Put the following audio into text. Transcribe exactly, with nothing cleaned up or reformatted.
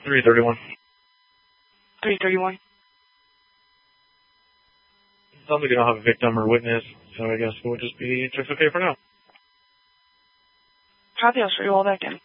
three thirty-one. three thirty-one. Sounds like you don't have a victim or witness, so I guess we'll just be just okay for now. Copy, I'll show you all back in.